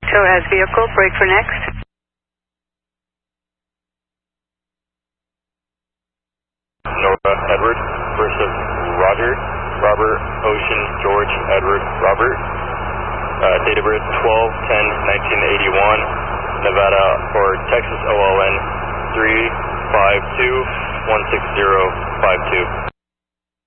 Show as vehicle, brake for next. Nora Edward versus Roger, Robert Ocean George Edward Robert. Date of birth 12/10/1981, Nevada or Texas OLN 352-16052.